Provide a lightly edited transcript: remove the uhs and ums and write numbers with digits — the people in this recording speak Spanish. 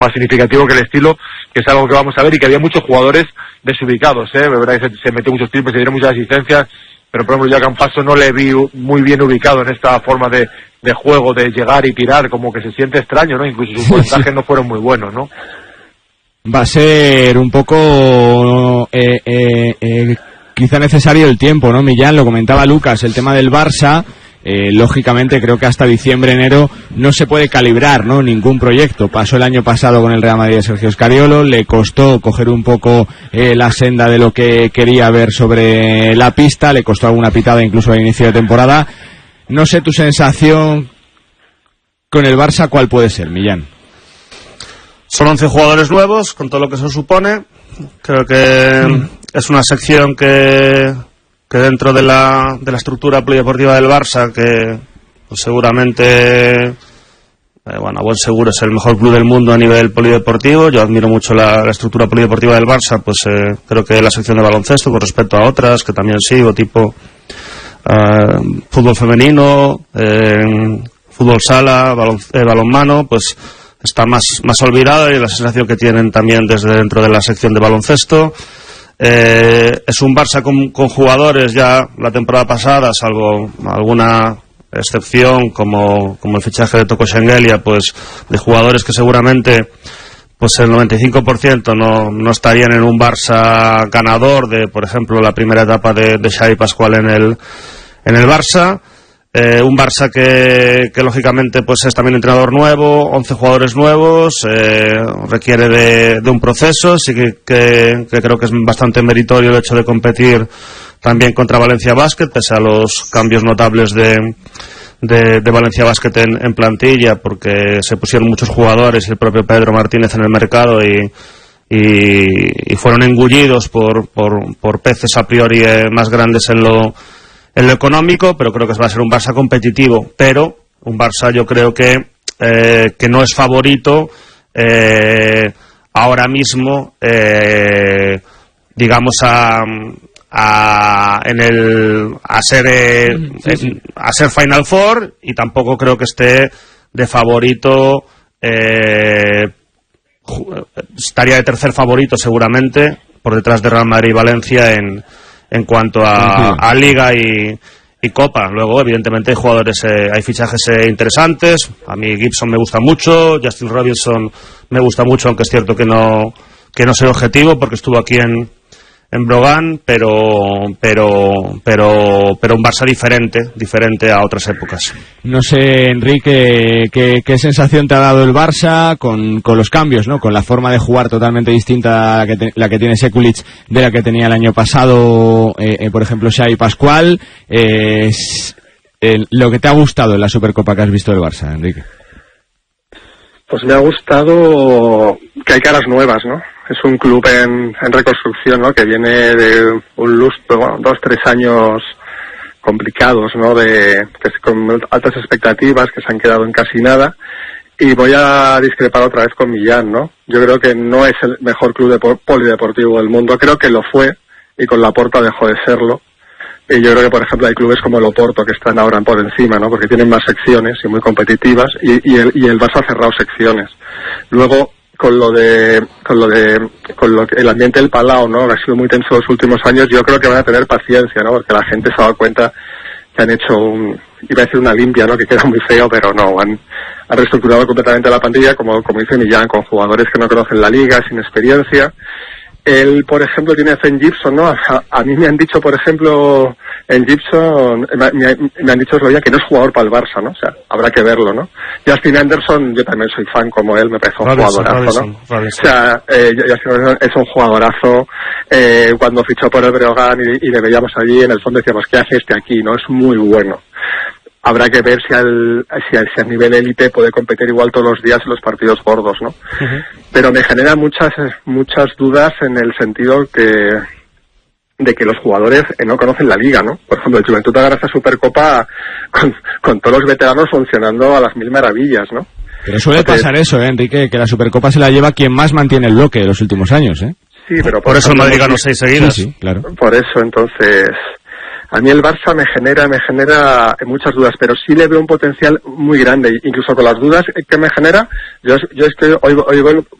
más significativo que el estilo, que es algo que vamos a ver, y que había muchos jugadores desubicados, de verdad que se metió muchos tiempos, se dieron muchas asistencias, pero por ejemplo yo a Campasso no le vi muy bien ubicado en esta forma de juego, de llegar y tirar, como que se siente extraño, ¿no? Incluso sus porcentajes no fueron muy buenos, ¿no? Va a ser un poco quizá necesario el tiempo, ¿no, Millán? Lo comentaba Lucas, el tema del Barça. Lógicamente creo que hasta diciembre, enero no se puede calibrar, ¿no?, ningún proyecto. Pasó el año pasado con el Real Madrid de Sergio Scariolo, le costó coger un poco la senda de lo que quería ver sobre la pista, le costó alguna pitada incluso al inicio de temporada. No sé tu sensación con el Barça, ¿cuál puede ser, Millán? Son 11 jugadores nuevos, con todo lo que eso supone. Creo que es una sección que dentro de la estructura polideportiva del Barça, que pues seguramente, a buen seguro es el mejor club del mundo a nivel polideportivo. Yo admiro mucho la estructura polideportiva del Barça, pues creo que la sección de baloncesto, con respecto a otras que también sigo, tipo fútbol femenino, fútbol sala, balonmano, pues está más olvidada, y la sensación que tienen también desde dentro de la sección de baloncesto. Es un Barça con jugadores ya la temporada pasada, salvo alguna excepción como el fichaje de Toko Shengelia, pues de jugadores que seguramente pues el 95% no estarían en un Barça ganador de, por ejemplo, la primera etapa de Xavi Pascual en el Barça. Un Barça que lógicamente pues es también entrenador nuevo, 11 jugadores nuevos, requiere de un proceso. Sí que creo que es bastante meritorio el hecho de competir también contra Valencia Basket, pese a los cambios notables de Valencia Basket en plantilla, porque se pusieron muchos jugadores y el propio Pedro Martínez en el mercado y fueron engullidos por peces a priori más grandes en lo económico, pero creo que va a ser un Barça competitivo, pero un Barça yo creo que no es favorito ahora mismo, digamos a ser Final Four, y tampoco creo que esté de favorito, estaría de tercer favorito seguramente por detrás de Real Madrid y Valencia en cuanto a Liga y Copa. Luego, evidentemente, hay jugadores, hay fichajes interesantes. A mí Gibson me gusta mucho, Justin Robinson me gusta mucho, aunque es cierto que no soy objetivo porque estuvo aquí en Brogan, pero un Barça diferente a otras épocas. No sé, Enrique, ¿qué sensación te ha dado el Barça con los cambios, ¿no? Con la forma de jugar totalmente distinta a la que tiene Sekulic de la que tenía el año pasado, por ejemplo, Xavi Pascual. Lo que te ha gustado en la Supercopa que has visto del Barça, Enrique. Pues me ha gustado que hay caras nuevas, ¿no? Es un club en reconstrucción, ¿no? Que viene de un lustro, 2-3 años complicados, ¿no? Con altas expectativas que se han quedado en casi nada. Y voy a discrepar otra vez con Millán, ¿no? Yo creo que no es el mejor club polideportivo del mundo. Creo que lo fue y con Laporta dejó de serlo. Y yo creo que, por ejemplo, hay clubes como el Oporto que están ahora por encima, ¿no? Porque tienen más secciones y muy competitivas, y el Barça ha cerrado secciones. Luego, con el ambiente del Palau, ¿no? Que ha sido muy tenso los últimos años, yo creo que van a tener paciencia, ¿no? Porque la gente se ha dado cuenta que han hecho iba a decir una limpia, ¿no? Que queda muy feo, pero no, han reestructurado completamente la plantilla, como dice Millán, con jugadores que no conocen la liga, sin experiencia. Él, por ejemplo, tiene a Zen Gibson, ¿no? A mí me han dicho, por ejemplo, en Gibson, me han dicho otro día que no es jugador para el Barça, ¿no? O sea, habrá que verlo, ¿no? Justin Anderson, yo también soy fan como él, me parece un jugadorazo, ¿no? O sea, Justin Anderson es un jugadorazo. Cuando fichó por el Breogán y le veíamos allí, en el fondo decíamos, ¿qué hace este aquí? ¿No? Es muy bueno. Habrá que ver si a nivel élite puede competir igual todos los días en los partidos gordos, ¿no? Uh-huh. Pero me genera muchas dudas en el sentido de que los jugadores no conocen la liga, ¿no? Por ejemplo, el Juventud ha ganado esta Supercopa con todos los veteranos funcionando a las mil maravillas, ¿no? Pero suele pasar eso, Enrique, que la Supercopa se la lleva quien más mantiene el bloque de los últimos años, ¿eh? Sí, pero por eso el Madrid ganó 6 seguidas. Sí, claro. Por eso, entonces, A mí el Barça me genera muchas dudas, pero sí le veo un potencial muy grande, incluso con las dudas que me genera, yo es que oigo